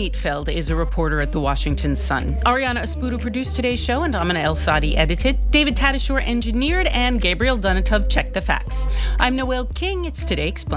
Neatfeld is a reporter at the Washington Sun. Ariana Espudo produced today's show, and Amina El Sadi edited. David Tadashore engineered, and Gabriel Donatov checked the facts. I'm Noelle King. It's Today Explained.